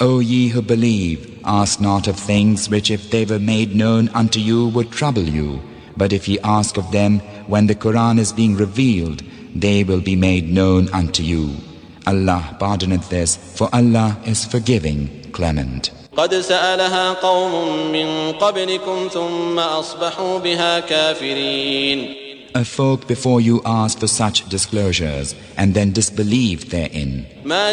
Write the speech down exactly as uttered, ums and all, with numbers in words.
O ye who believe, ask not of things which if they were made known unto you would trouble you. But if ye ask of them when the Quran is being revealed, they will be made known unto you. Allah pardoneth this, for Allah is forgiving, clement. قد سألها قوم من قبلكم ثم أصبحوا بها كافرين. A folk before you asked for such disclosures and then disbelieved therein.